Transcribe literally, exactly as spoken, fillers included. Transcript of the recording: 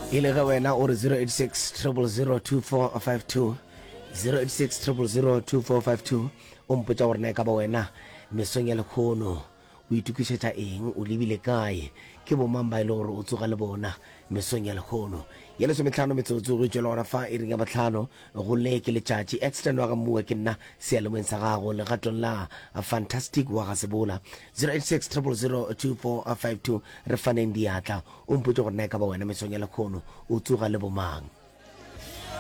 ile ga wena o re zero eight six zero zero two four five two zero eight six zero zero two four five two o mpotsa gore na ka ba wena mesong ya lekgono o itukisetsa eng o lebile kae ke bo mang ba ile gore o tsoga le bona mesong ya lekgono ya lesome tlhano metsotso go tswela ona fa e ring ya batlhano go le ke letšatši extend wa ga mmua ke nna sealemoeng sa gago legatong la a fantastic wa ga sebola zero eight six zero zero two four five two re faneng diatla o mpotse gore na ka ba wena mesong ya lekgono o tsoga le bomang.